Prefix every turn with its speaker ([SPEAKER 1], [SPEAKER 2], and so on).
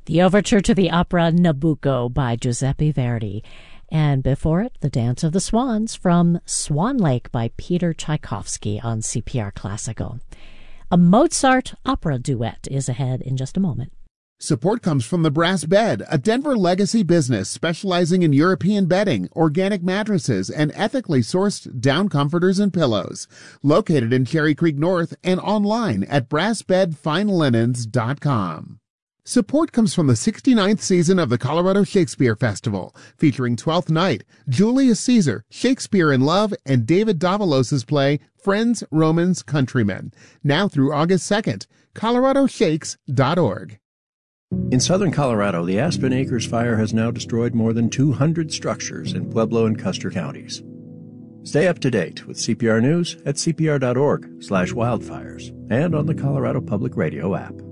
[SPEAKER 1] The overture to the opera Nabucco by Giuseppe Verdi. And before it, The Dance of the Swans from Swan Lake by Peter Tchaikovsky on CPR Classical. A Mozart opera duet is ahead in just a moment.
[SPEAKER 2] Support comes from the Brass Bed, a Denver legacy business specializing in European bedding, organic mattresses, and ethically sourced down comforters and pillows. Located in Cherry Creek North and online at brassbedfinelinens.com. Support comes from the 69th season of the Colorado Shakespeare Festival, featuring Twelfth Night, Julius Caesar, Shakespeare in Love, and David Davalos' play Friends, Romans, Countrymen. Now through August 2nd, coloradoshakes.org.
[SPEAKER 3] In southern Colorado, the Aspen Acres fire has now destroyed more than 200 structures in Pueblo and Custer counties. Stay up to date with CPR News at cpr.org/wildfires and on the Colorado Public Radio app.